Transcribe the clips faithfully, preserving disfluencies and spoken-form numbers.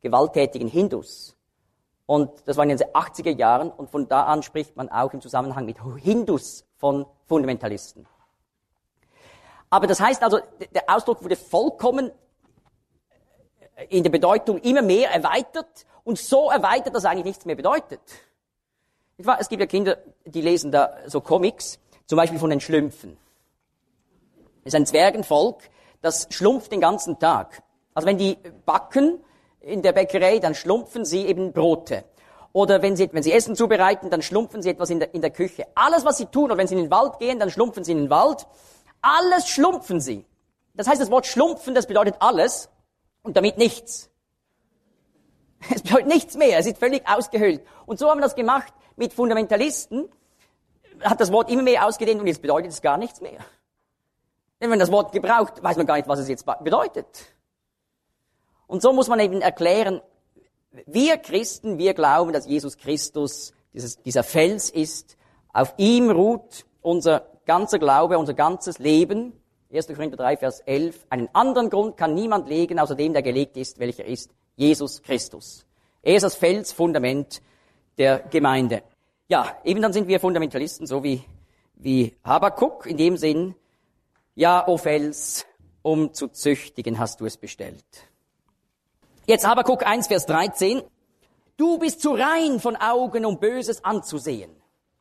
gewalttätigen Hindus. Und das war in den achtziger Jahren und von da an spricht man auch im Zusammenhang mit Hindus von Fundamentalisten. Aber das heißt also, der Ausdruck wurde vollkommen in der Bedeutung immer mehr erweitert und so erweitert, dass er eigentlich nichts mehr bedeutet. Es gibt ja Kinder, die lesen da so Comics, zum Beispiel von den Schlümpfen. Das ist ein Zwergenvolk, das schlumpft den ganzen Tag. Also wenn die backen in der Bäckerei, dann schlumpfen sie eben Brote. Oder wenn sie, wenn sie Essen zubereiten, dann schlumpfen sie etwas in der, in der Küche. Alles, was sie tun, oder wenn sie in den Wald gehen, dann schlumpfen sie in den Wald. Alles schlumpfen sie. Das heißt, das Wort schlumpfen, das bedeutet alles und damit nichts. Es bedeutet nichts mehr, es ist völlig ausgehöhlt. Und so haben wir das gemacht mit Fundamentalisten, hat das Wort immer mehr ausgedehnt und jetzt bedeutet es gar nichts mehr. Denn wenn man das Wort gebraucht, weiß man gar nicht, was es jetzt bedeutet. Und so muss man eben erklären, wir Christen, wir glauben, dass Jesus Christus dieses, dieser Fels ist, auf ihm ruht unser ganzer Glaube, unser ganzes Leben. erster Korinther drei, Vers elf. Einen anderen Grund kann niemand legen, außer dem, der gelegt ist, welcher ist Jesus Christus. Er ist das Felsfundament der Gemeinde. Ja, eben dann sind wir Fundamentalisten, so wie, wie Habakuk, in dem Sinn, ja, o Fels, um zu züchtigen hast du es bestellt. Jetzt Habakuk eins, Vers dreizehn. Du bist zu rein von Augen, um Böses anzusehen.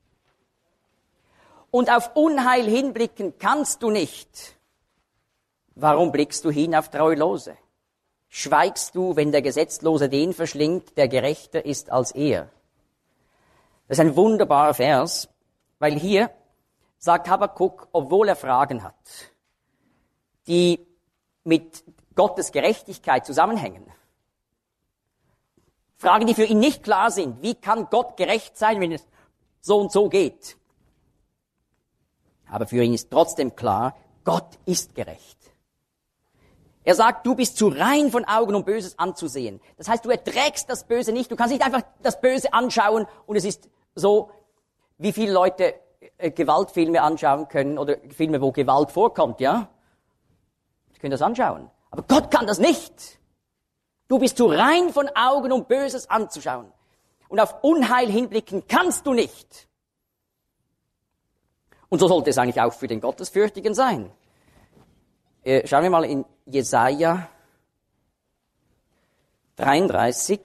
Und auf Unheil hinblicken kannst du nicht. Warum blickst du hin auf Treulose? Schweigst du, wenn der Gesetzlose den verschlingt, der gerechter ist als er? Das ist ein wunderbarer Vers, weil hier sagt Habakuk, obwohl er Fragen hat, die mit Gottes Gerechtigkeit zusammenhängen. Fragen, die für ihn nicht klar sind. Wie kann Gott gerecht sein, wenn es so und so geht? Aber für ihn ist trotzdem klar, Gott ist gerecht. Er sagt, du bist zu rein von Augen, um Böses anzusehen. Das heißt, du erträgst das Böse nicht. Du kannst nicht einfach das Böse anschauen und es ist so, wie viele Leute äh, Gewaltfilme anschauen können oder Filme, wo Gewalt vorkommt, ja? Sie können das anschauen. Aber Gott kann das nicht. Du bist zu rein von Augen, um Böses anzuschauen. Und auf Unheil hinblicken kannst du nicht. Und so sollte es eigentlich auch für den Gottesfürchtigen sein. Äh, schauen wir mal in Jesaja dreiunddreißig.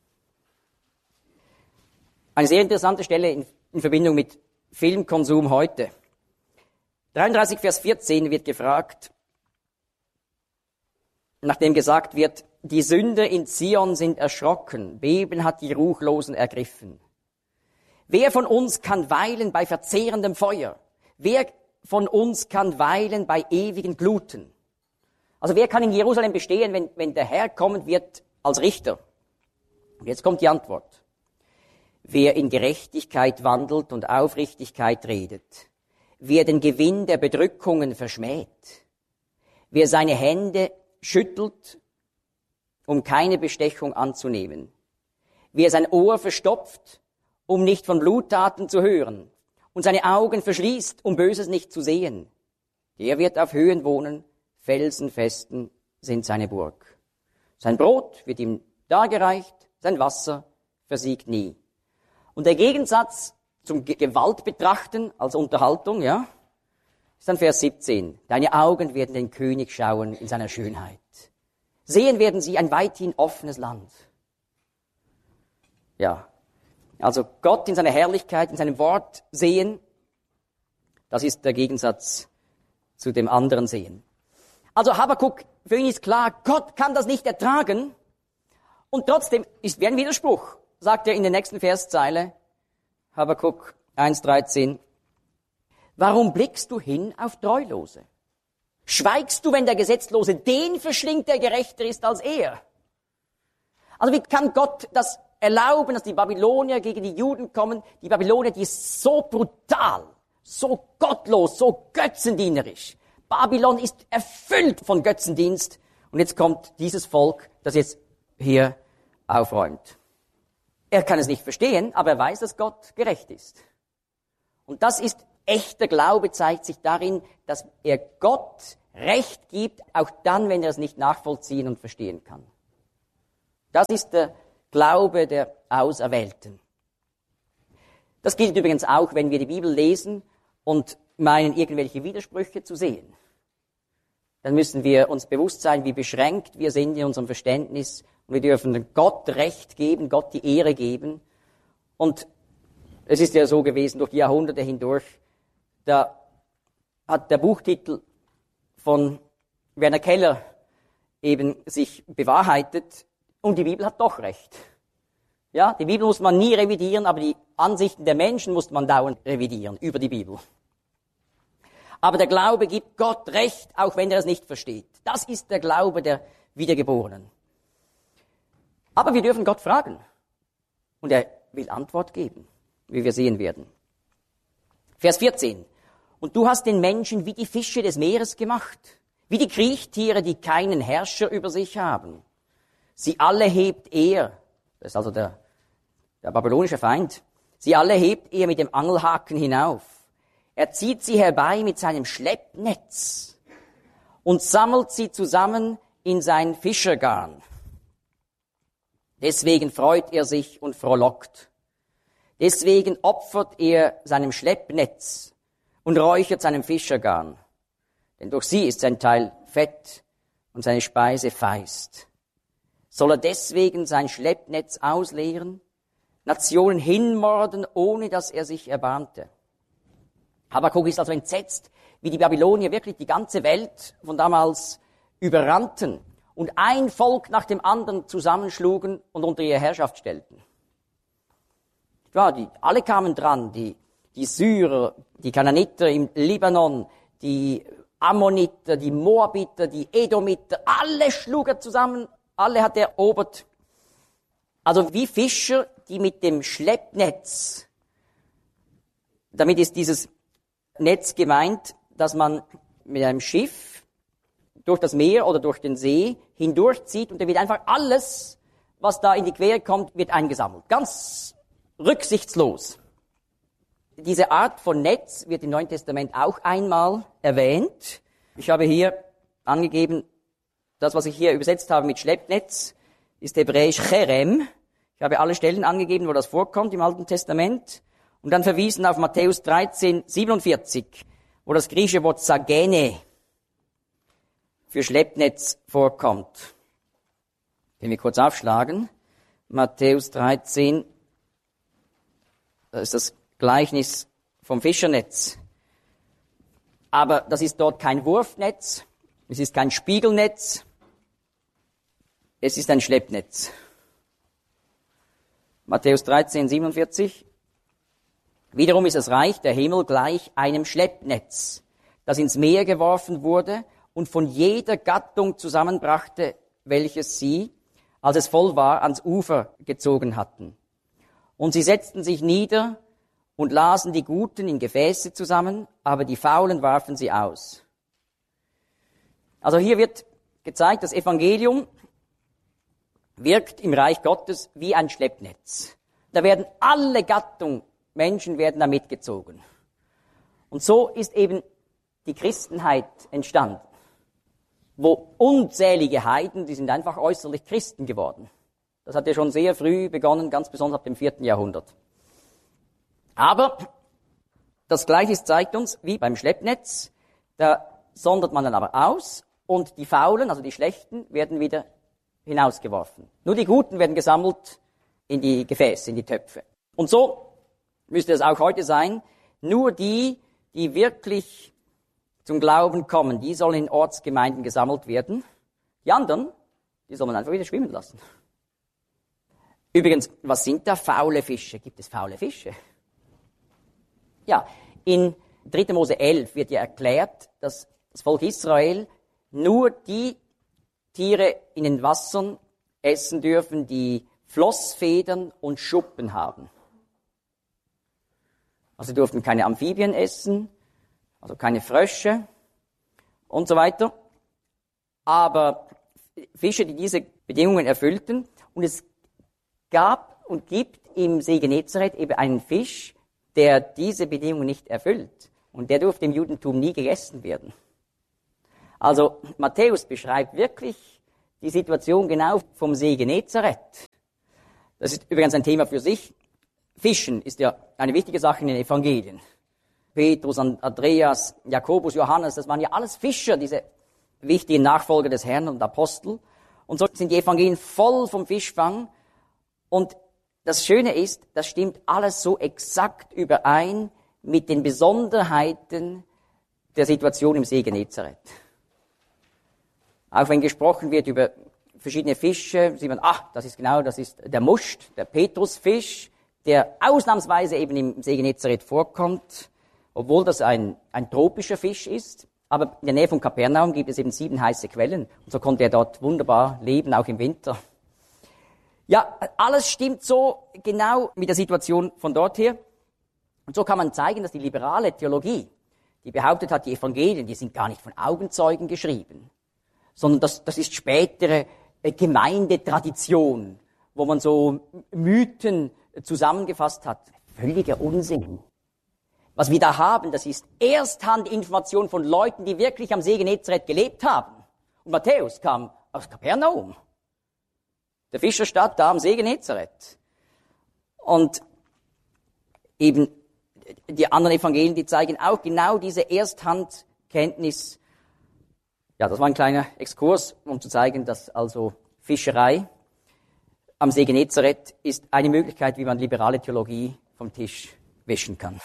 Eine sehr interessante Stelle in, in Verbindung mit Filmkonsum heute. dreiunddreißig, Vers vierzehn wird gefragt, nachdem gesagt wird, die Sünder in Zion sind erschrocken, Beben hat die Ruchlosen ergriffen. Wer von uns kann weilen bei verzehrendem Feuer? Wer von uns kann weilen bei ewigen Gluten? Also wer kann in Jerusalem bestehen, wenn, wenn der Herr kommen wird als Richter? Und jetzt kommt die Antwort. Wer in Gerechtigkeit wandelt und Aufrichtigkeit redet, wer den Gewinn der Bedrückungen verschmäht, wer seine Hände schüttelt, um keine Bestechung anzunehmen, wer sein Ohr verstopft, um nicht von Bluttaten zu hören, und seine Augen verschließt, um Böses nicht zu sehen, der wird auf Höhen wohnen, Felsenfesten sind seine Burg. Sein Brot wird ihm dargereicht, sein Wasser versiegt nie. Und der Gegensatz zum Ge- Gewaltbetrachten als Unterhaltung, ja, ist dann Vers siebzehn. Deine Augen werden den König schauen in seiner Schönheit. Sehen werden sie ein weithin offenes Land. Ja, also Gott in seiner Herrlichkeit, in seinem Wort sehen, das ist der Gegensatz zu dem anderen Sehen. Also Habakuk, für ihn ist klar, Gott kann das nicht ertragen. Und trotzdem ist wie ein Widerspruch, sagt er in der nächsten Verszeile, Habakuk eins dreizehn. Warum blickst du hin auf Treulose? Schweigst du, wenn der Gesetzlose den verschlingt, der gerechter ist als er? Also wie kann Gott das erlauben, dass die Babylonier gegen die Juden kommen? Die Babylonier, die ist so brutal, so gottlos, so götzendienerisch. Babylon ist erfüllt von Götzendienst. Und jetzt kommt dieses Volk, das jetzt hier aufräumt. Er kann es nicht verstehen, aber er weiß, dass Gott gerecht ist. Und das ist echter Glaube, zeigt sich darin, dass er Gott Recht gibt, auch dann, wenn er es nicht nachvollziehen und verstehen kann. Das ist der Glaube der Auserwählten. Das gilt übrigens auch, wenn wir die Bibel lesen und meinen, irgendwelche Widersprüche zu sehen. Dann müssen wir uns bewusst sein, wie beschränkt wir sind in unserem Verständnis. Und wir dürfen Gott Recht geben, Gott die Ehre geben. Und es ist ja so gewesen, durch die Jahrhunderte hindurch, da hat der Buchtitel von Werner Keller eben sich bewahrheitet und die Bibel hat doch recht. Ja, die Bibel muss man nie revidieren, aber die Ansichten der Menschen muss man dauernd revidieren über die Bibel. Aber der Glaube gibt Gott Recht, auch wenn er es nicht versteht. Das ist der Glaube der Wiedergeborenen. Aber wir dürfen Gott fragen. Und er will Antwort geben, wie wir sehen werden. Vers vierzehn. Und du hast den Menschen wie die Fische des Meeres gemacht, wie die Kriechtiere, die keinen Herrscher über sich haben. Sie alle hebt er, das ist also der, der babylonische Feind, sie alle hebt er mit dem Angelhaken hinauf. Er zieht sie herbei mit seinem Schleppnetz und sammelt sie zusammen in sein Fischergarn. Deswegen freut er sich und frohlockt. Deswegen opfert er seinem Schleppnetz und räuchert seinem Fischergarn. Denn durch sie ist sein Teil fett und seine Speise feist. Soll er deswegen sein Schleppnetz ausleeren, Nationen hinmorden, ohne dass er sich erbarmte? Habakuk ist also entsetzt, wie die Babylonier wirklich die ganze Welt von damals überrannten und ein Volk nach dem anderen zusammenschlugen und unter ihre Herrschaft stellten. Ja, die, alle kamen dran, die, die Syrer, die Kanaaniter im Libanon, die Ammoniter, die Moabiter, die Edomiter, alle schlug er zusammen, alle hat er erobert. Also wie Fischer, die mit dem Schleppnetz, damit ist dieses Netz gemeint, dass man mit einem Schiff durch das Meer oder durch den See hindurchzieht und dann wird einfach alles, was da in die Quere kommt, wird eingesammelt. Ganz rücksichtslos. Diese Art von Netz wird im Neuen Testament auch einmal erwähnt. Ich habe hier angegeben, das, was ich hier übersetzt habe mit Schleppnetz, ist hebräisch Cherem. Ich habe alle Stellen angegeben, wo das vorkommt im Alten Testament. Und dann verwiesen auf Matthäus dreizehn, siebenundvierzig, wo das griechische Wort Sagene für Schleppnetz vorkommt. Wenn wir kurz aufschlagen, Matthäus dreizehn, das ist das Gleichnis vom Fischernetz. Aber das ist dort kein Wurfnetz, es ist kein Spiegelnetz, es ist ein Schleppnetz. Matthäus dreizehn, siebenundvierzig. Wiederum ist das Reich der Himmel gleich einem Schleppnetz, das ins Meer geworfen wurde und von jeder Gattung zusammenbrachte, welches sie, als es voll war, ans Ufer gezogen hatten. Und sie setzten sich nieder und lasen die Guten in Gefäße zusammen, aber die Faulen warfen sie aus. Also hier wird gezeigt, das Evangelium wirkt im Reich Gottes wie ein Schleppnetz. Da werden alle Gattungen, Menschen werden da mitgezogen. Und so ist eben die Christenheit entstanden, wo unzählige Heiden, die sind einfach äußerlich Christen geworden. Das hat ja schon sehr früh begonnen, ganz besonders ab dem vierten Jahrhundert. Aber das Gleiche zeigt uns, wie beim Schleppnetz, da sondert man dann aber aus und die Faulen, also die Schlechten, werden wieder hinausgeworfen. Nur die Guten werden gesammelt in die Gefäße, in die Töpfe. Und so müsste es auch heute sein, nur die, die wirklich zum Glauben kommen, die sollen in Ortsgemeinden gesammelt werden. Die anderen, die soll man einfach wieder schwimmen lassen. Übrigens, was sind da faule Fische? Gibt es faule Fische? Ja, in dritter Mose elf wird ja erklärt, dass das Volk Israel nur die Tiere in den Wassern essen dürfen, die Flossfedern und Schuppen haben. Also sie durften keine Amphibien essen, also keine Frösche und so weiter. Aber Fische, die diese Bedingungen erfüllten, und es gab und gibt im See Genezareth eben einen Fisch, der diese Bedingungen nicht erfüllt. Und der durfte im Judentum nie gegessen werden. Also Matthäus beschreibt wirklich die Situation genau vom See Genezareth. Das ist übrigens ein Thema für sich. Fischen ist ja eine wichtige Sache in den Evangelien. Petrus, Andreas, Jakobus, Johannes, das waren ja alles Fischer, diese wichtigen Nachfolger des Herrn und Apostel. Und so sind die Evangelien voll vom Fischfang. Und das Schöne ist, das stimmt alles so exakt überein mit den Besonderheiten der Situation im See Genezareth. Auch wenn gesprochen wird über verschiedene Fische, sieht man, ach, das ist genau, das ist der Muscht, der Petrusfisch, der ausnahmsweise eben im See Genezareth vorkommt, obwohl das ein, ein tropischer Fisch ist. Aber in der Nähe von Kapernaum gibt es eben sieben heiße Quellen. Und so konnte er dort wunderbar leben, auch im Winter. Ja, alles stimmt so genau mit der Situation von dort her. Und so kann man zeigen, dass die liberale Theologie, die behauptet hat, die Evangelien, die sind gar nicht von Augenzeugen geschrieben, sondern das, das ist spätere Gemeindetradition, wo man so Mythen zusammengefasst hat. Völliger Unsinn. Was wir da haben, das ist Ersthandinformation von Leuten, die wirklich am See Genezareth gelebt haben. Und Matthäus kam aus Kapernaum, der Fischerstadt da am See Genezareth. Und eben die anderen Evangelien, die zeigen auch genau diese Ersthandkenntnis. Ja, das war ein kleiner Exkurs, um zu zeigen, dass also Fischerei am See Genezareth ist eine Möglichkeit, wie man liberale Theologie vom Tisch wischen kann.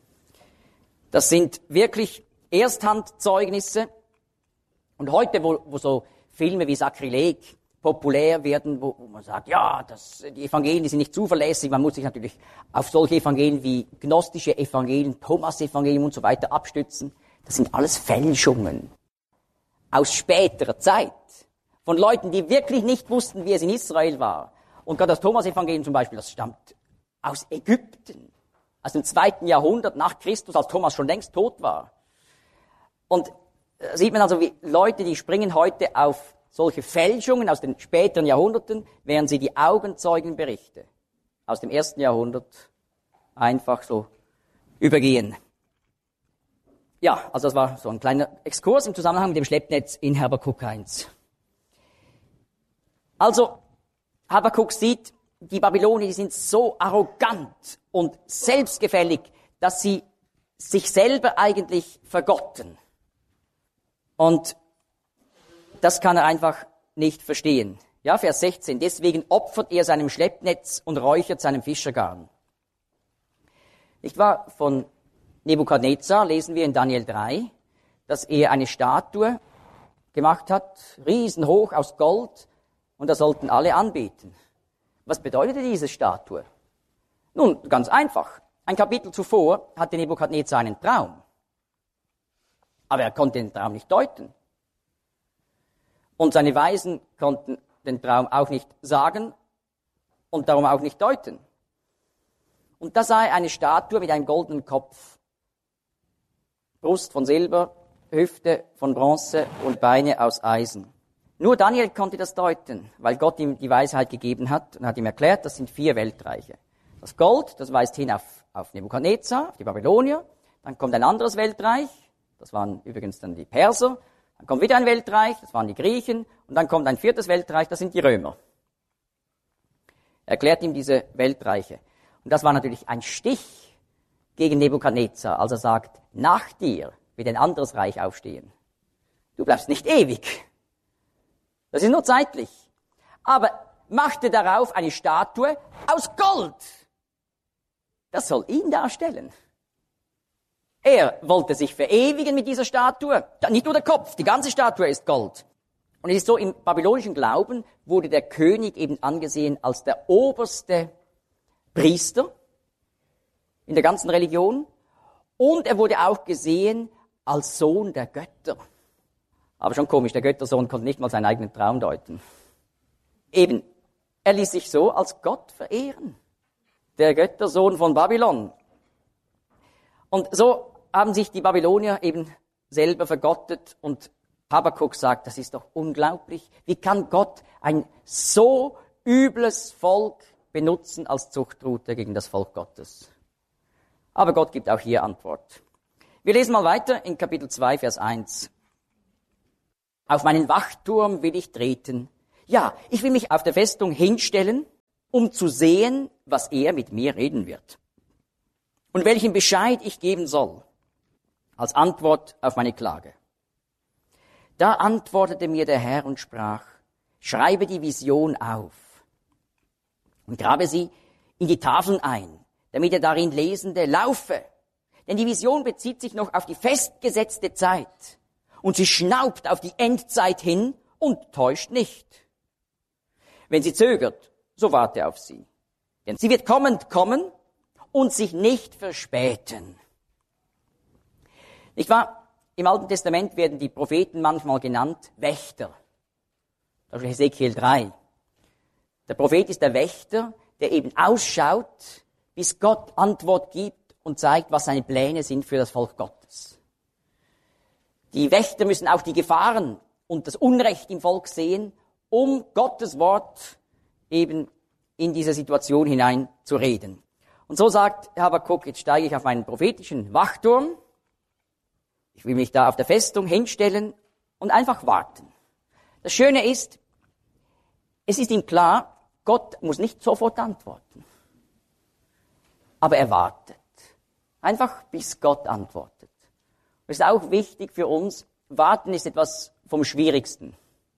Das sind wirklich Ersthandzeugnisse. Und heute, wo, wo so Filme wie Sakrileg populär werden, wo, wo man sagt, ja, das, die Evangelien die sind nicht zuverlässig, man muss sich natürlich auf solche Evangelien wie gnostische Evangelien, Thomas-Evangelium und so weiter abstützen. Das sind alles Fälschungen aus späterer Zeit, von Leuten, die wirklich nicht wussten, wie es in Israel war. Und gerade das Thomas-Evangelium zum Beispiel, das stammt aus Ägypten, aus dem zweiten Jahrhundert nach Christus, als Thomas schon längst tot war. Und da sieht man also, wie Leute, die springen heute auf solche Fälschungen aus den späteren Jahrhunderten, während sie die Augenzeugenberichte aus dem ersten Jahrhundert einfach so übergehen. Ja, also das war so ein kleiner Exkurs im Zusammenhang mit dem Schleppnetz in Habakuk eins. Also, Habakuk sieht, die Babylonier, die sind so arrogant und selbstgefällig, dass sie sich selber eigentlich vergotten. Und das kann er einfach nicht verstehen. Ja, Vers sechzehn. Deswegen opfert er seinem Schleppnetz und räuchert seinem Fischergarn. Nicht wahr? Von Nebukadnezar lesen wir in Daniel drei, dass er eine Statue gemacht hat, riesenhoch aus Gold, und da sollten alle anbeten. Was bedeutete diese Statue? Nun, ganz einfach. Ein Kapitel zuvor hatte Nebukadnezar einen Traum. Aber er konnte den Traum nicht deuten. Und seine Weisen konnten den Traum auch nicht sagen und darum auch nicht deuten. Und da sah er eine Statue mit einem goldenen Kopf. Brust von Silber, Hüfte von Bronze und Beine aus Eisen. Nur Daniel konnte das deuten, weil Gott ihm die Weisheit gegeben hat und hat ihm erklärt, das sind vier Weltreiche. Das Gold, das weist hin auf, auf Nebukadnezar, auf die Babylonier. Dann kommt ein anderes Weltreich, das waren übrigens dann die Perser. Dann kommt wieder ein Weltreich, das waren die Griechen. Und dann kommt ein viertes Weltreich, das sind die Römer. Er erklärt ihm diese Weltreiche. Und das war natürlich ein Stich gegen Nebukadnezar, als er sagt, nach dir wird ein anderes Reich aufstehen. Du bleibst nicht ewig. Das ist nur zeitlich. Aber machte darauf eine Statue aus Gold. Das soll ihn darstellen. Er wollte sich verewigen mit dieser Statue. Nicht nur der Kopf, die ganze Statue ist Gold. Und es ist so, im babylonischen Glauben wurde der König eben angesehen als der oberste Priester in der ganzen Religion. Und er wurde auch gesehen als Sohn der Götter. Aber schon komisch, der Göttersohn konnte nicht mal seinen eigenen Traum deuten. Eben, er ließ sich so als Gott verehren. Der Göttersohn von Babylon. Und so haben sich die Babylonier eben selber vergottet und Habakuk sagt, das ist doch unglaublich. Wie kann Gott ein so übles Volk benutzen als Zuchtroute gegen das Volk Gottes? Aber Gott gibt auch hier Antwort. Wir lesen mal weiter in Kapitel zwei, Vers eins. Auf meinen Wachturm will ich treten, Ja, ich will mich auf der Festung hinstellen, um zu sehen, was er mit mir reden wird. Und welchen Bescheid ich geben soll, als Antwort auf meine Klage. Da antwortete mir der Herr und sprach, schreibe die Vision auf und grabe sie in die Tafeln ein, damit der darin Lesende laufe. Denn die Vision bezieht sich noch auf die festgesetzte Zeit und sie schnaubt auf die Endzeit hin und täuscht nicht. Wenn sie zögert, so warte auf sie. Denn sie wird kommend kommen und sich nicht verspäten. Nicht wahr? Im Alten Testament werden die Propheten manchmal genannt Wächter. Zum Beispiel Hesekiel drei. Der Prophet ist der Wächter, der eben ausschaut, bis Gott Antwort gibt und zeigt, was seine Pläne sind für das Volk Gottes. Die Wächter müssen auch die Gefahren und das Unrecht im Volk sehen, um Gottes Wort eben in diese Situation hinein zu reden. Und so sagt Habakuk, jetzt steige ich auf meinen prophetischen Wachturm, ich will mich da auf der Festung hinstellen und einfach warten. Das Schöne ist, es ist ihm klar, Gott muss nicht sofort antworten. Aber er wartet. Einfach bis Gott antwortet. Das ist auch wichtig für uns. Warten ist etwas vom Schwierigsten.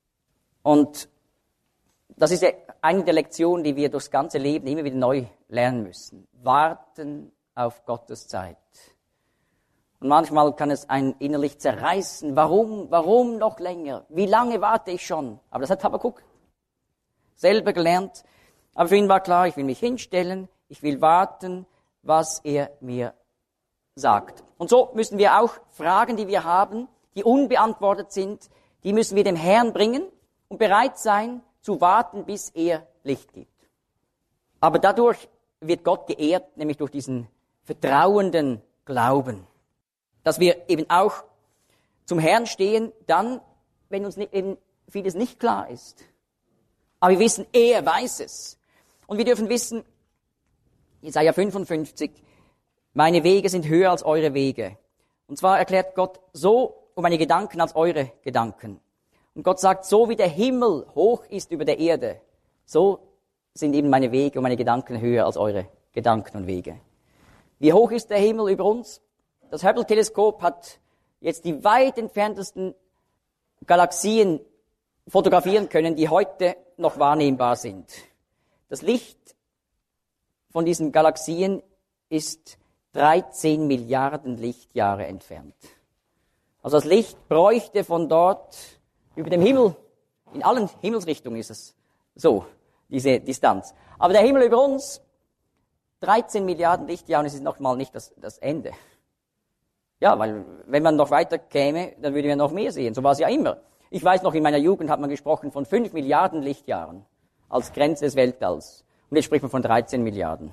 Und das ist ja eine der Lektionen, die wir durchs ganze Leben immer wieder neu lernen müssen. Warten auf Gottes Zeit. Und manchmal kann es einen innerlich zerreißen. Warum? Warum noch länger? Wie lange warte ich schon? Aber das hat Habakuk selber gelernt. Aber für ihn war klar, ich will mich hinstellen, ich will warten, was er mir sagt. Und so müssen wir auch Fragen, die wir haben, die unbeantwortet sind, die müssen wir dem Herrn bringen und bereit sein, zu warten, bis er Licht gibt. Aber dadurch wird Gott geehrt, nämlich durch diesen vertrauenden Glauben. Dass wir eben auch zum Herrn stehen, dann, wenn uns eben vieles nicht klar ist. Aber wir wissen, er weiß es. Und wir dürfen wissen, Jesaja fünfundfünfzig, meine Wege sind höher als eure Wege. Und zwar erklärt Gott, so um meine Gedanken als eure Gedanken. Und Gott sagt, so wie der Himmel hoch ist über der Erde, so sind eben meine Wege und meine Gedanken höher als eure Gedanken und Wege. Wie hoch ist der Himmel über uns? Das Hubble-Teleskop hat jetzt die weit entferntesten Galaxien fotografieren können, die heute noch wahrnehmbar sind. Das Licht von diesen Galaxien ist dreizehn Milliarden Lichtjahre entfernt. Also das Licht bräuchte von dort über dem Himmel, in allen Himmelsrichtungen ist es so, diese Distanz. Aber der Himmel über uns, dreizehn Milliarden Lichtjahre, und es ist noch mal nicht das, das Ende. Ja, weil wenn man noch weiter käme, dann würden wir noch mehr sehen. So war es ja immer. Ich weiß noch, in meiner Jugend hat man gesprochen von fünf Milliarden Lichtjahren als Grenze des Weltalls. Und jetzt spricht man von dreizehn Milliarden.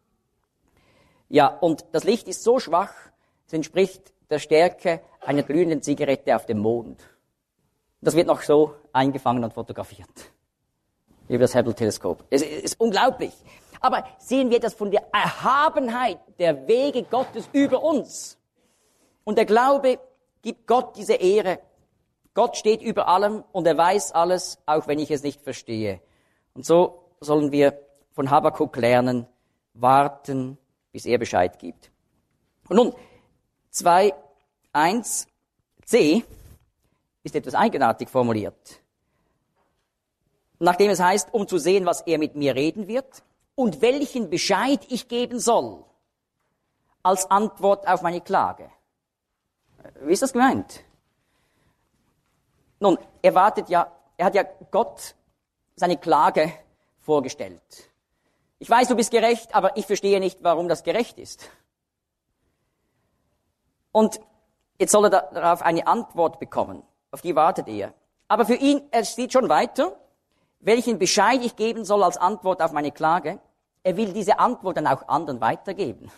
Ja, und das Licht ist so schwach, es entspricht der Stärke einer glühenden Zigarette auf dem Mond. Das wird noch so eingefangen und fotografiert. Über das Hubble-Teleskop. Es ist unglaublich. Aber sehen wir das von der Erhabenheit der Wege Gottes über uns. Und der Glaube gibt Gott diese Ehre. Gott steht über allem und er weiß alles, auch wenn ich es nicht verstehe. Und so sollen wir von Habakuk lernen, warten, bis er Bescheid gibt. Und nun, zwei Punkt eins c ist etwas eigenartig formuliert. Nachdem es heißt, um zu sehen, was er mit mir reden wird und welchen Bescheid ich geben soll, als Antwort auf meine Klage. Wie ist das gemeint? Nun, er wartet ja, er hat ja Gott seine Klage vorgestellt. Ich weiß, du bist gerecht, aber ich verstehe nicht, warum das gerecht ist. Und jetzt soll er darauf eine Antwort bekommen. Auf die wartet er. Aber für ihn, er steht schon weiter, welchen Bescheid ich geben soll als Antwort auf meine Klage. Er will diese Antwort dann auch anderen weitergeben.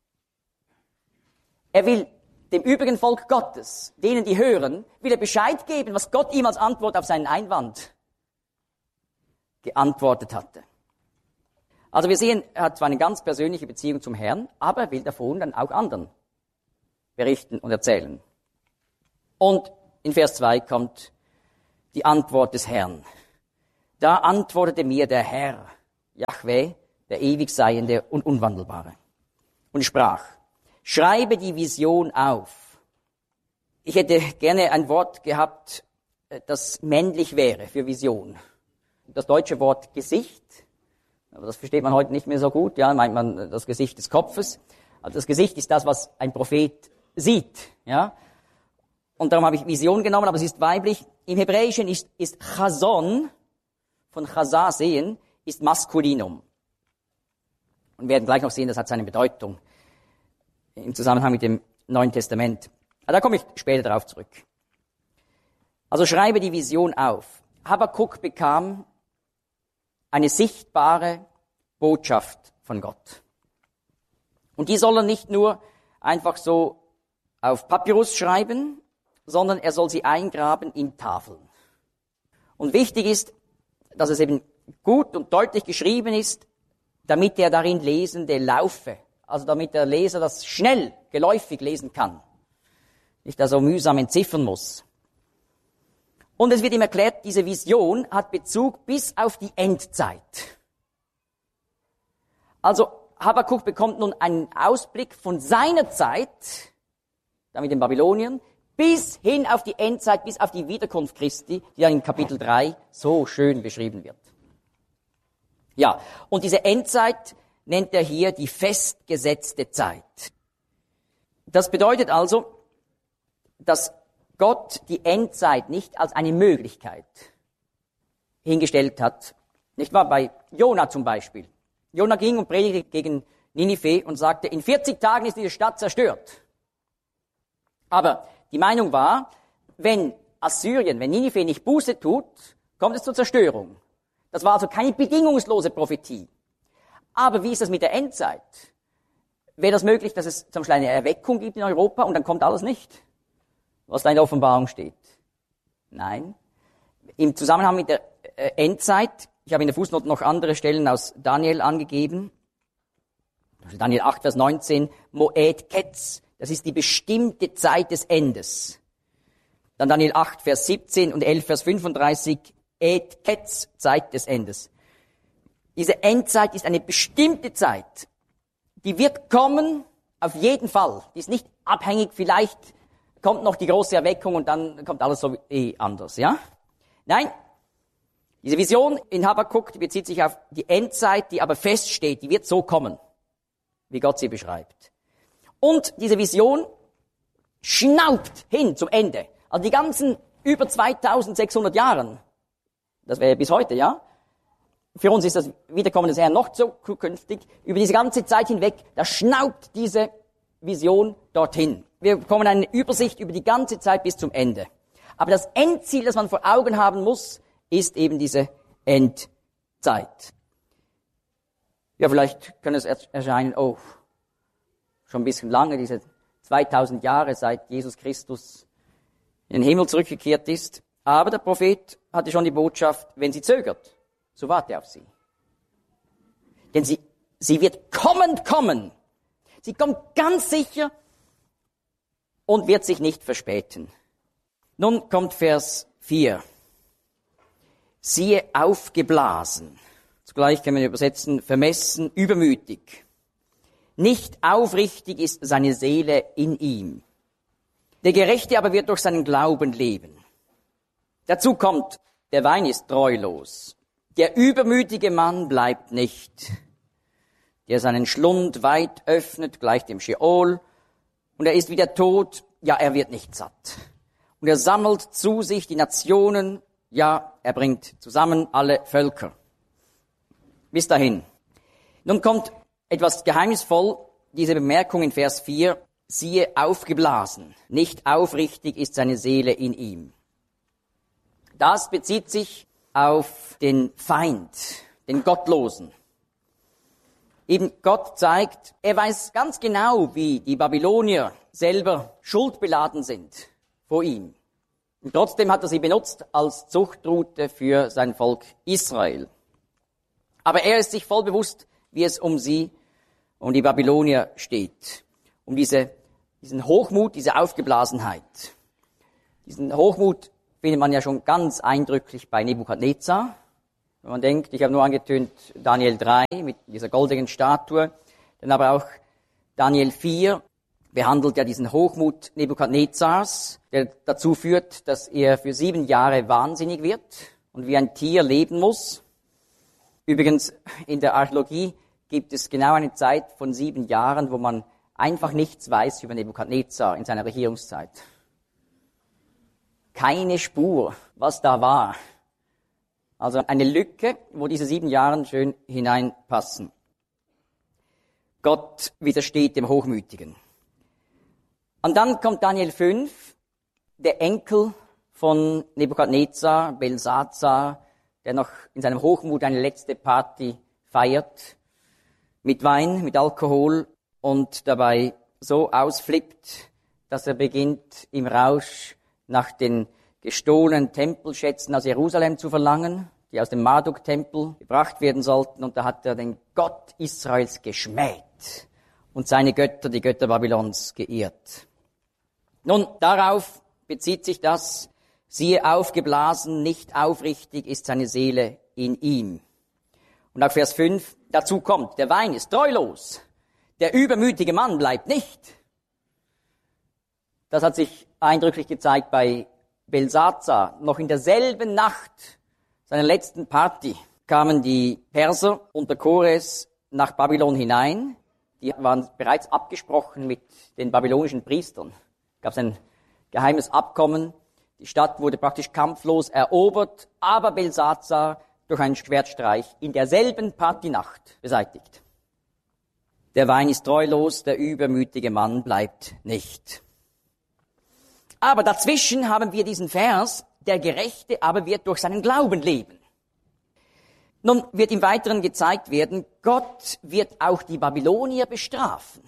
Er will dem übrigen Volk Gottes, denen die hören, will er Bescheid geben, was Gott ihm als Antwort auf seinen Einwand geantwortet hatte. Also wir sehen, er hat zwar eine ganz persönliche Beziehung zum Herrn, aber er will davon dann auch anderen berichten und erzählen. Und in Vers zwei kommt die Antwort des Herrn. Da antwortete mir der Herr, Jahwe, der Ewigseiende und Unwandelbare, und sprach, schreibe die Vision auf. Ich hätte gerne ein Wort gehabt, das männlich wäre für Vision. Das deutsche Wort Gesicht, aber das versteht man heute nicht mehr so gut, ja, meint man das Gesicht des Kopfes. Also das Gesicht ist das, was ein Prophet sieht, ja. Und darum habe ich Vision genommen, aber es ist weiblich. Im Hebräischen ist, ist Chazon, von Chazah sehen, ist Maskulinum. Und wir werden gleich noch sehen, das hat seine Bedeutung im Zusammenhang mit dem Neuen Testament. Aber da komme ich später darauf zurück. Also schreibe die Vision auf. Habakuk bekam eine sichtbare Botschaft von Gott. Und die soll er nicht nur einfach so auf Papyrus schreiben, sondern er soll sie eingraben in Tafeln. Und wichtig ist, dass es eben gut und deutlich geschrieben ist, damit der darin Lesende laufe. Also damit der Leser das schnell, geläufig lesen kann. Nicht da so mühsam entziffern muss. Und es wird ihm erklärt, diese Vision hat Bezug bis auf die Endzeit. Also Habakuk bekommt nun einen Ausblick von seiner Zeit, da mit den Babyloniern, bis hin auf die Endzeit, bis auf die Wiederkunft Christi, die dann in Kapitel drei so schön beschrieben wird. Ja, und diese Endzeit nennt er hier die festgesetzte Zeit. Das bedeutet also, dass Gott die Endzeit nicht als eine Möglichkeit hingestellt hat. Nicht wahr? Bei Jona zum Beispiel. Jona ging und predigte gegen Ninive und sagte, in vierzig Tagen ist diese Stadt zerstört. Aber die Meinung war, wenn Assyrien, wenn Ninive nicht Buße tut, kommt es zur Zerstörung. Das war also keine bedingungslose Prophetie. Aber wie ist das mit der Endzeit? Wäre das möglich, dass es zum Beispiel eine Erweckung gibt in Europa und dann kommt alles nicht, was da in der Offenbarung steht? Nein. Im Zusammenhang mit der Endzeit, ich habe in der Fußnote noch andere Stellen aus Daniel angegeben. Daniel acht, Vers neunzehn, Moed Ketz, das ist die bestimmte Zeit des Endes. Dann Daniel acht, Vers siebzehn und elf, Vers fünfunddreißig, Et Ketz, Zeit des Endes. Diese Endzeit ist eine bestimmte Zeit. Die wird kommen, auf jeden Fall. Die ist nicht abhängig, vielleicht kommt noch die große Erweckung und dann kommt alles so eh anders, ja? Nein, diese Vision in Habakuk, die bezieht sich auf die Endzeit, die aber feststeht, die wird so kommen, wie Gott sie beschreibt. Und diese Vision schnaubt hin zum Ende. Also die ganzen über zweitausendsechshundert Jahren, das wäre bis heute, ja? Für uns ist das Wiederkommen des Herrn noch so zukünftig. Über diese ganze Zeit hinweg, da schnaubt diese Vision dorthin. Wir bekommen eine Übersicht über die ganze Zeit bis zum Ende. Aber das Endziel, das man vor Augen haben muss, ist eben diese Endzeit. Ja, vielleicht kann es erscheinen, oh, schon ein bisschen lange, diese zweitausend Jahre, seit Jesus Christus in den Himmel zurückgekehrt ist. Aber der Prophet hatte schon die Botschaft, wenn sie zögert, so warte auf sie. Denn sie, sie wird kommend kommen. Sie kommt ganz sicher und wird sich nicht verspäten. Nun kommt Vers vier. Siehe aufgeblasen. Zugleich kann man übersetzen, vermessen, übermütig. Nicht aufrichtig ist seine Seele in ihm. Der Gerechte aber wird durch seinen Glauben leben. Dazu kommt, der Wein ist treulos. Der übermütige Mann bleibt nicht. Der seinen Schlund weit öffnet, gleich dem Scheol. Und er ist wie der Tod, ja, er wird nicht satt. Und er sammelt zu sich die Nationen, ja, er bringt zusammen alle Völker. Bis dahin. Nun kommt etwas geheimnisvoll, diese Bemerkung in Vers vier, siehe aufgeblasen, nicht aufrichtig ist seine Seele in ihm. Das bezieht sich auf den Feind, den Gottlosen. Eben Gott zeigt, er weiß ganz genau, wie die Babylonier selber schuldbeladen sind vor ihm. Und trotzdem hat er sie benutzt als Zuchtroute für sein Volk Israel. Aber er ist sich voll bewusst, wie es um sie, um die Babylonier steht. Um diese, diesen Hochmut, diese Aufgeblasenheit. Diesen Hochmut findet man ja schon ganz eindrücklich bei Nebukadnezar. Wenn man denkt, ich habe nur angetönt Daniel drei mit dieser goldenen Statue, dann aber auch Daniel vier behandelt ja diesen Hochmut Nebukadnezars, der dazu führt, dass er für sieben Jahre wahnsinnig wird und wie ein Tier leben muss. Übrigens, in der Archäologie gibt es genau eine Zeit von sieben Jahren, wo man einfach nichts weiß über Nebukadnezar in seiner Regierungszeit. Keine Spur, was da war. Also eine Lücke, wo diese sieben Jahre schön hineinpassen. Gott widersteht dem Hochmütigen. Und dann kommt Daniel fünf, der Enkel von Nebukadnezar, Belsazar, der noch in seinem Hochmut eine letzte Party feiert, mit Wein, mit Alkohol und dabei so ausflippt, dass er beginnt im Rausch nach den gestohlenen Tempelschätzen aus Jerusalem zu verlangen, die aus dem Marduk-Tempel gebracht werden sollten. Und da hat er den Gott Israels geschmäht und seine Götter, die Götter Babylons, geehrt. Nun, darauf bezieht sich das, siehe aufgeblasen, nicht aufrichtig ist seine Seele in ihm. Und auch Vers fünf, dazu kommt, der Wein ist treulos, der übermütige Mann bleibt nicht. Das hat sich eindrücklich gezeigt bei Belsazar. Noch in derselben Nacht seiner letzten Party kamen die Perser unter Kores nach Babylon hinein. Die waren bereits abgesprochen mit den babylonischen Priestern. Gab es ein geheimes Abkommen. Die Stadt wurde praktisch kampflos erobert, aber Belsazar durch einen Schwertstreich in derselben Partynacht beseitigt. Der Wein ist treulos, der übermütige Mann bleibt nicht. Aber dazwischen haben wir diesen Vers, der Gerechte aber wird durch seinen Glauben leben. Nun wird im Weiteren gezeigt werden, Gott wird auch die Babylonier bestrafen.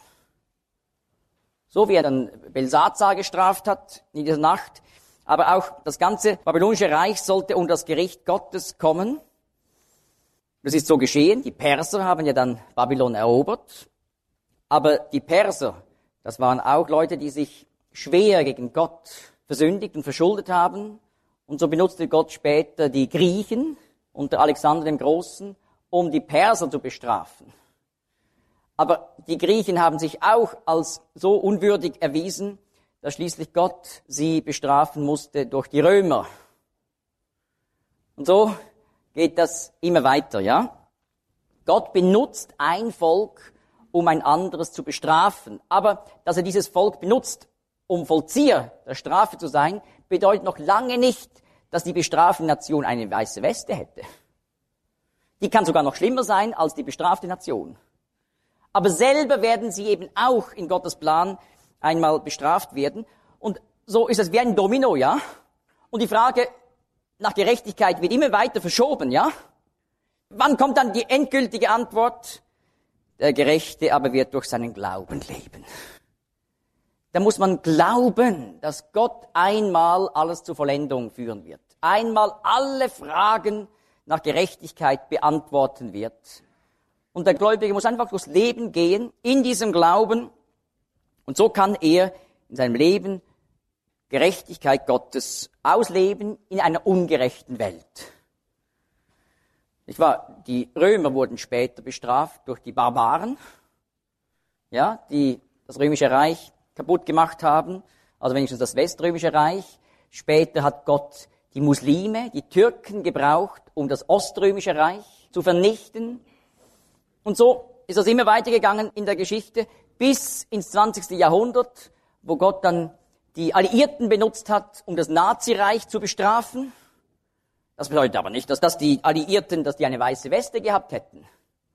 So wie er dann Belsazar gestraft hat in dieser Nacht. Aber auch das ganze babylonische Reich sollte unter das Gericht Gottes kommen. Das ist so geschehen. Die Perser haben ja dann Babylon erobert. Aber die Perser, das waren auch Leute, die sich schwer gegen Gott versündigt und verschuldet haben. Und so benutzte Gott später die Griechen unter Alexander dem Großen, um die Perser zu bestrafen. Aber die Griechen haben sich auch als so unwürdig erwiesen, dass schließlich Gott sie bestrafen musste durch die Römer. Und so geht das immer weiter, ja? Gott benutzt ein Volk, um ein anderes zu bestrafen. Aber dass er dieses Volk benutzt, um Vollzieher der Strafe zu sein, bedeutet noch lange nicht, dass die bestrafte Nation eine weiße Weste hätte. Die kann sogar noch schlimmer sein als die bestrafte Nation. Aber selber werden sie eben auch in Gottes Plan einmal bestraft werden. Und so ist es wie ein Domino, ja? Und die Frage nach Gerechtigkeit wird immer weiter verschoben, ja? Wann kommt dann die endgültige Antwort? Der Gerechte aber wird durch seinen Glauben leben. Da muss man glauben, dass Gott einmal alles zur Vollendung führen wird. Einmal alle Fragen nach Gerechtigkeit beantworten wird. Und der Gläubige muss einfach durchs Leben gehen, in diesem Glauben. Und so kann er in seinem Leben Gerechtigkeit Gottes ausleben in einer ungerechten Welt. Nicht wahr? Die Römer wurden später bestraft durch die Barbaren, ja, die das römische Reich kaputt gemacht haben, also wenigstens das weströmische Reich. Später hat Gott die Muslime, die Türken gebraucht, um das oströmische Reich zu vernichten. Und so ist das immer weitergegangen in der Geschichte bis ins zwanzigste Jahrhundert, wo Gott dann die Alliierten benutzt hat, um das Nazireich zu bestrafen. Das bedeutet aber nicht, dass das die Alliierten, dass die eine weiße Weste gehabt hätten.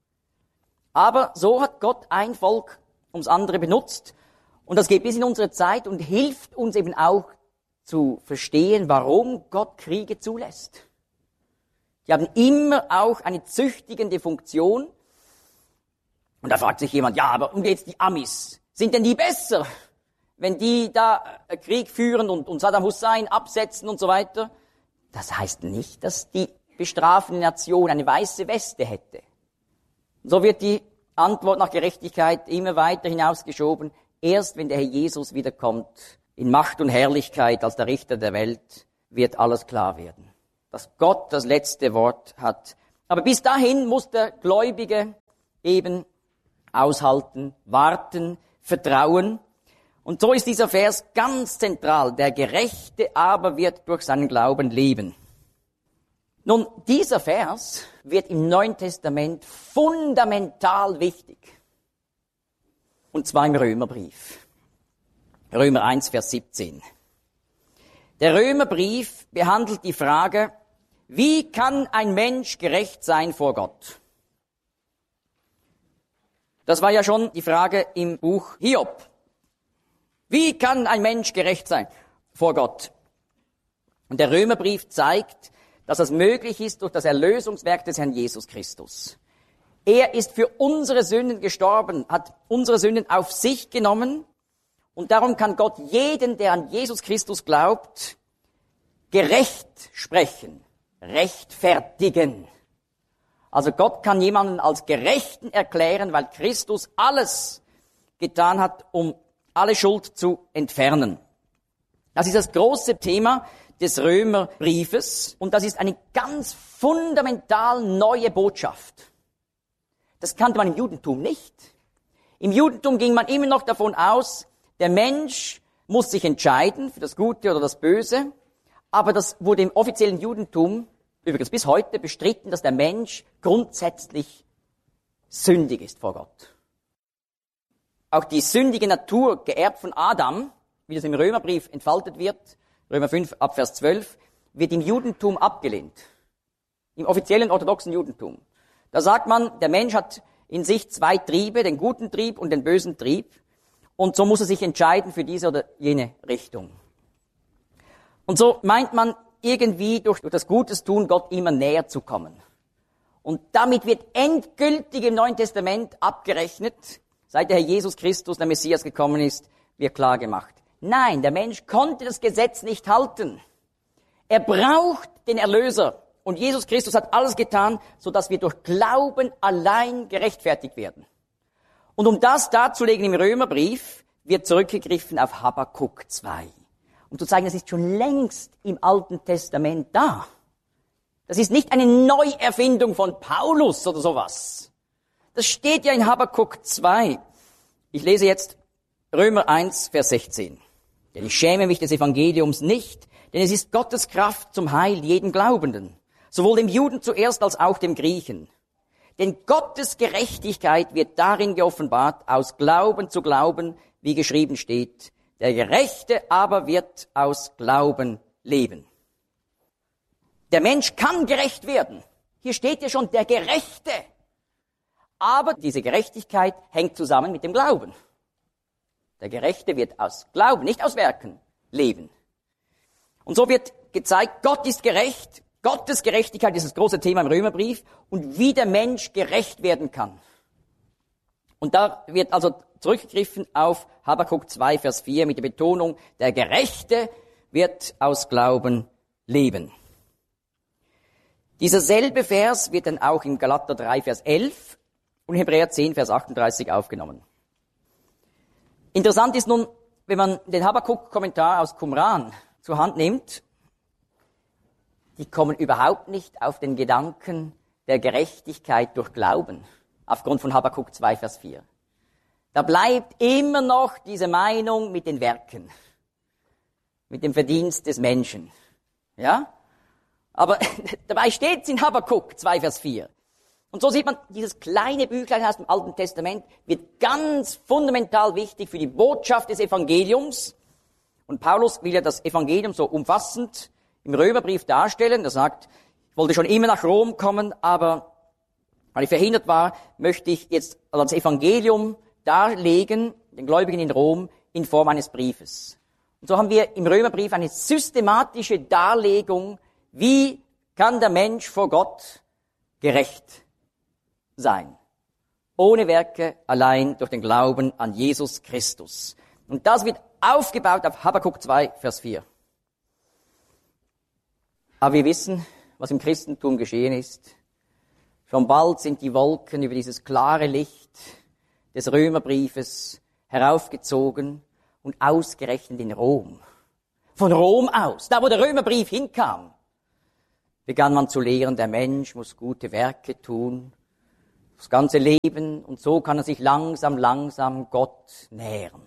Aber so hat Gott ein Volk ums andere benutzt. Und das geht bis in unsere Zeit und hilft uns eben auch zu verstehen, warum Gott Kriege zulässt. Die haben immer auch eine züchtigende Funktion. Und da fragt sich jemand, ja, aber und jetzt die Amis, sind denn die besser, wenn die da Krieg führen und, und Saddam Hussein absetzen und so weiter? Das heißt nicht, dass die bestrafende Nation eine weiße Weste hätte. So wird die Antwort nach Gerechtigkeit immer weiter hinausgeschoben. Erst wenn der Herr Jesus wiederkommt, in Macht und Herrlichkeit als der Richter der Welt, wird alles klar werden. Dass Gott das letzte Wort hat Aber bis dahin muss der Gläubige eben aushalten, warten, vertrauen. Und so ist dieser Vers ganz zentral. Der Gerechte aber wird durch seinen Glauben leben. Nun, dieser Vers wird im Neuen Testament fundamental wichtig. Und zwar im Römerbrief. Römer eins, Vers siebzehn. Der Römerbrief behandelt die Frage, wie kann ein Mensch gerecht sein vor Gott? Das war ja schon die Frage im Buch Hiob. Wie kann ein Mensch gerecht sein vor Gott? Und der Römerbrief zeigt, dass das möglich ist durch das Erlösungswerk des Herrn Jesus Christus. Er ist für unsere Sünden gestorben, hat unsere Sünden auf sich genommen und darum kann Gott jeden, der an Jesus Christus glaubt, gerecht sprechen, rechtfertigen. Also Gott kann jemanden als Gerechten erklären, weil Christus alles getan hat, um alle Schuld zu entfernen. Das ist das große Thema des Römerbriefes und das ist eine ganz fundamental neue Botschaft. Das kannte man im Judentum nicht. Im Judentum ging man immer noch davon aus, der Mensch muss sich entscheiden für das Gute oder das Böse, aber das wurde im offiziellen Judentum übrigens bis heute bestritten, dass der Mensch grundsätzlich sündig ist vor Gott. Auch die sündige Natur, geerbt von Adam, wie das im Römerbrief entfaltet wird, Römer fünf ab Vers zwölf, wird im Judentum abgelehnt. Im offiziellen orthodoxen Judentum. Da sagt man, der Mensch hat in sich zwei Triebe, den guten Trieb und den bösen Trieb. Und so muss er sich entscheiden für diese oder jene Richtung. Und so meint man irgendwie durch, durch das Gutes tun, Gott immer näher zu kommen. Und damit wird endgültig im Neuen Testament abgerechnet, seit der Herr Jesus Christus, der Messias, gekommen ist, wird klar gemacht. Nein, der Mensch konnte das Gesetz nicht halten. Er braucht den Erlöser. Und Jesus Christus hat alles getan, sodass wir durch Glauben allein gerechtfertigt werden. Und um das darzulegen im Römerbrief, wird zurückgegriffen auf Habakuk zwei. Um zu zeigen, das ist schon längst im Alten Testament da. Das ist nicht eine Neuerfindung von Paulus oder sowas. Das steht ja in Habakuk zwei. Ich lese jetzt Römer eins, Vers sechzehn. Denn ich schäme mich des Evangeliums nicht, denn es ist Gottes Kraft zum Heil jeden Glaubenden, sowohl dem Juden zuerst als auch dem Griechen. Denn Gottes Gerechtigkeit wird darin geoffenbart, aus Glauben zu Glauben, wie geschrieben steht. Der Gerechte aber wird aus Glauben leben. Der Mensch kann gerecht werden. Hier steht ja schon der Gerechte. Aber diese Gerechtigkeit hängt zusammen mit dem Glauben. Der Gerechte wird aus Glauben, nicht aus Werken, leben. Und so wird gezeigt, Gott ist gerecht. Gottes Gerechtigkeit ist das große Thema im Römerbrief und wie der Mensch gerecht werden kann. Und da wird also zurückgegriffen auf Habakuk zwei, Vers vier mit der Betonung, der Gerechte wird aus Glauben leben. Dieser selbe Vers wird dann auch in Galater drei, Vers elf und Hebräer zehn, Vers achtunddreißig aufgenommen. Interessant ist nun, wenn man den Habakuk-Kommentar aus Qumran zur Hand nimmt, die kommen überhaupt nicht auf den Gedanken der Gerechtigkeit durch Glauben, aufgrund von Habakuk zwei, Vers vier. Da bleibt immer noch diese Meinung mit den Werken, mit dem Verdienst des Menschen. Ja? Aber dabei steht es in Habakuk zwei, Vers vier. Und so sieht man, dieses kleine Büchlein aus dem Alten Testament wird ganz fundamental wichtig für die Botschaft des Evangeliums. Und Paulus will ja das Evangelium so umfassend im Römerbrief darstellen. Er sagt, ich wollte schon immer nach Rom kommen, aber weil ich verhindert war, möchte ich jetzt das Evangelium darlegen, den Gläubigen in Rom, in Form eines Briefes. Und so haben wir im Römerbrief eine systematische Darlegung, wie kann der Mensch vor Gott gerecht sein. Ohne Werke, allein durch den Glauben an Jesus Christus. Und das wird aufgebaut auf Habakuk zwei, Vers vier. Aber wir wissen, was im Christentum geschehen ist. Schon bald sind die Wolken über dieses klare Licht des Römerbriefes heraufgezogen und ausgerechnet in Rom. Von Rom aus, da wo der Römerbrief hinkam, begann man zu lehren, der Mensch muss gute Werke tun, das ganze Leben, und so kann er sich langsam, langsam Gott nähern.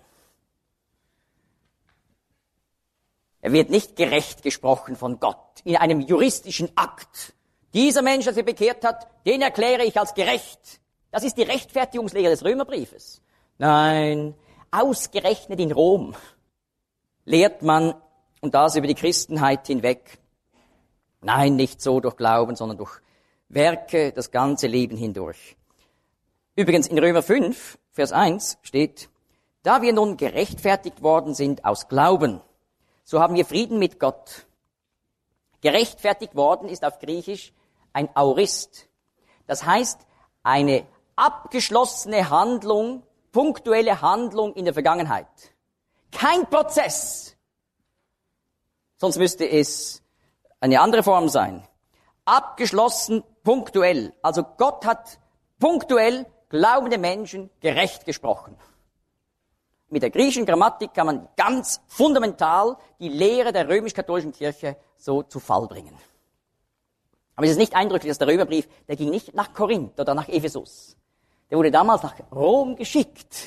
Er wird nicht gerecht gesprochen von Gott in einem juristischen Akt. Dieser Mensch, der sich bekehrt hat, den erkläre ich als gerecht. Das ist die Rechtfertigungslehre des Römerbriefes. Nein, ausgerechnet in Rom lehrt man, und das über die Christenheit hinweg, nein, nicht so durch Glauben, sondern durch Werke das ganze Leben hindurch. Übrigens in Römer fünf, Vers eins steht, da wir nun gerechtfertigt worden sind aus Glauben, so haben wir Frieden mit Gott. Gerechtfertigt worden ist auf Griechisch ein Aorist. Das heißt, eine abgeschlossene Handlung, punktuelle Handlung in der Vergangenheit. Kein Prozess. Sonst müsste es eine andere Form sein. Abgeschlossen, punktuell. Also Gott hat punktuell glaubende Menschen gerecht gesprochen. Mit der griechischen Grammatik kann man ganz fundamental die Lehre der römisch-katholischen Kirche so zu Fall bringen. Aber es ist nicht eindrücklich, dass der Römerbrief, der ging nicht nach Korinth oder nach Ephesus. Der wurde damals nach Rom geschickt.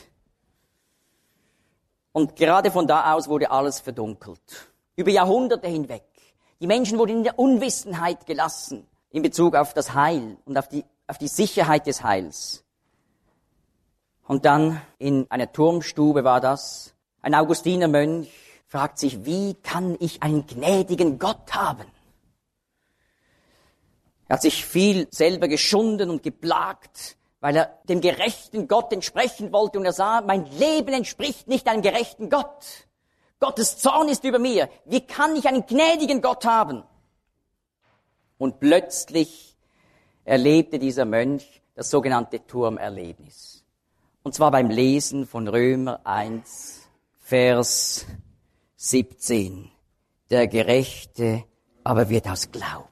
Und gerade von da aus wurde alles verdunkelt. Über Jahrhunderte hinweg. Die Menschen wurden in der Unwissenheit gelassen in Bezug auf das Heil und auf die, auf die Sicherheit des Heils. Und dann in einer Turmstube war das. Ein Augustinermönch fragt sich, wie kann ich einen gnädigen Gott haben? Er hat sich viel selber geschunden und geplagt, weil er dem gerechten Gott entsprechen wollte. Und er sah, mein Leben entspricht nicht einem gerechten Gott. Gottes Zorn ist über mir. Wie kann ich einen gnädigen Gott haben? Und plötzlich erlebte dieser Mönch das sogenannte Turmerlebnis. Und zwar beim Lesen von Römer eins, Vers siebzehn. Der Gerechte aber wird aus Glauben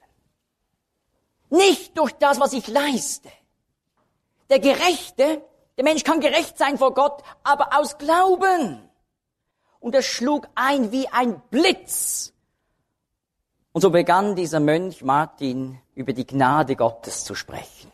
leben. Nicht durch das, was ich leiste. Der Gerechte, der Mensch kann gerecht sein vor Gott, aber aus Glauben. Und er schlug ein wie ein Blitz. Und so begann dieser Mönch Martin über die Gnade Gottes zu sprechen.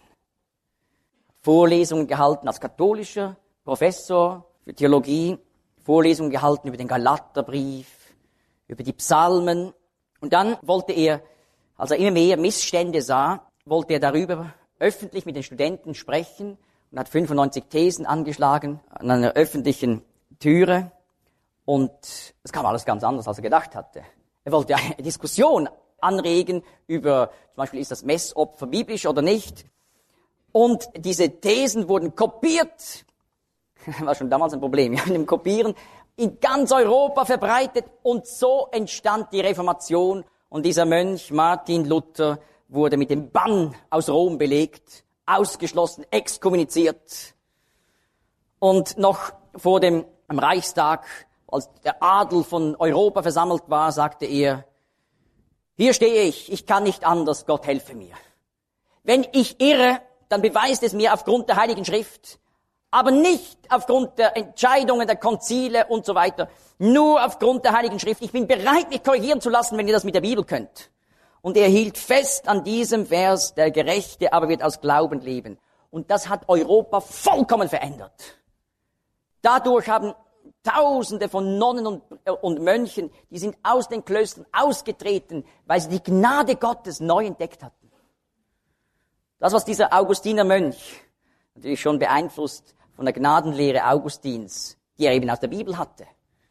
Vorlesungen gehalten als katholischer Professor für Theologie, Vorlesungen gehalten über den Galaterbrief, über die Psalmen. Und dann wollte er, als er immer mehr Missstände sah, wollte er darüber öffentlich mit den Studenten sprechen und hat fünfundneunzig Thesen angeschlagen an einer öffentlichen Türe. Und es kam alles ganz anders, als er gedacht hatte. Er wollte eine Diskussion anregen über, zum Beispiel, ist das Messopfer biblisch oder nicht? Und diese Thesen wurden kopiert, war schon damals ein Problem, ja, mit dem Kopieren, in ganz Europa verbreitet, und so entstand die Reformation, und dieser Mönch Martin Luther wurde mit dem Bann aus Rom belegt, ausgeschlossen, exkommuniziert. Und noch vor dem am Reichstag, als der Adel von Europa versammelt war, sagte er, hier stehe ich, ich kann nicht anders, Gott helfe mir. Wenn ich irre, dann beweist es mir aufgrund der Heiligen Schrift, aber nicht aufgrund der Entscheidungen der Konzile und so weiter, nur aufgrund der Heiligen Schrift. Ich bin bereit, mich korrigieren zu lassen, wenn ihr das mit der Bibel könnt. Und er hielt fest an diesem Vers, der Gerechte aber wird aus Glauben leben. Und das hat Europa vollkommen verändert. Dadurch haben Tausende von Nonnen und, äh, und Mönchen, die sind aus den Klöstern ausgetreten, weil sie die Gnade Gottes neu entdeckt hatten. Das, was dieser Augustiner Mönch, natürlich schon beeinflusst von der Gnadenlehre Augustins, die er eben aus der Bibel hatte,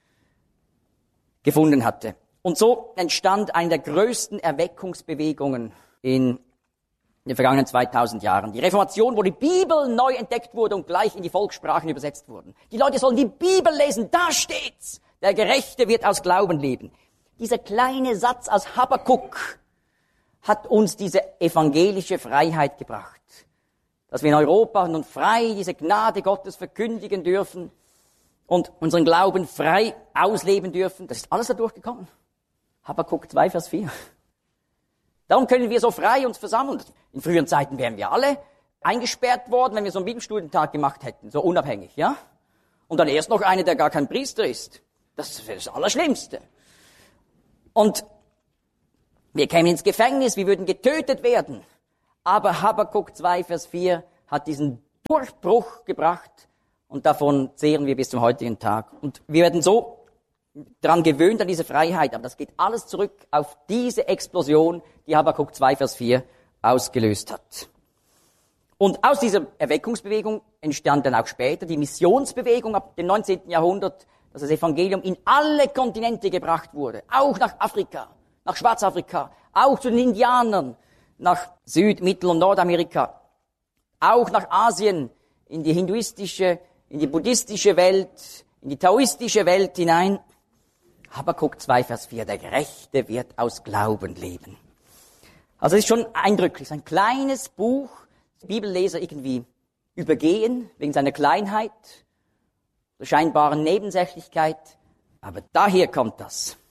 gefunden hatte. Und so entstand eine der größten Erweckungsbewegungen in den vergangenen zweitausend Jahren. Die Reformation, wo die Bibel neu entdeckt wurde und gleich in die Volkssprachen übersetzt wurden. Die Leute sollen die Bibel lesen, da steht's. Der Gerechte wird aus Glauben leben. Dieser kleine Satz aus Habakuk hat uns diese evangelische Freiheit gebracht. Dass wir in Europa nun frei diese Gnade Gottes verkündigen dürfen und unseren Glauben frei ausleben dürfen. Das ist alles dadurch gekommen. Habakuk zwei, Vers vier. Darum können wir so frei uns versammeln. In früheren Zeiten wären wir alle eingesperrt worden, wenn wir so einen Bibelstudientag gemacht hätten, so unabhängig, ja? Und dann erst noch einer, der gar kein Priester ist. Das wäre das Allerschlimmste. Und Wir kämen ins Gefängnis, wir würden getötet werden. Aber Habakuk zwei, Vers vier hat diesen Durchbruch gebracht und davon zehren wir bis zum heutigen Tag. Und wir werden so daran gewöhnt, an diese Freiheit, aber das geht alles zurück auf diese Explosion, die Habakuk zwei, Vers vier ausgelöst hat. Und aus dieser Erweckungsbewegung entstand dann auch später die Missionsbewegung ab dem neunzehnten Jahrhundert, dass das Evangelium in alle Kontinente gebracht wurde, auch nach Afrika, nach Schwarzafrika, auch zu den Indianern, nach Süd-, Mittel- und Nordamerika, auch nach Asien, in die hinduistische, in die buddhistische Welt, in die taoistische Welt hinein. Habakuk zwei, Vers vier, der Gerechte wird aus Glauben leben. Also es ist schon eindrücklich, ein kleines Buch, Bibelleser irgendwie übergehen, wegen seiner Kleinheit, der scheinbaren Nebensächlichkeit, aber daher kommt das.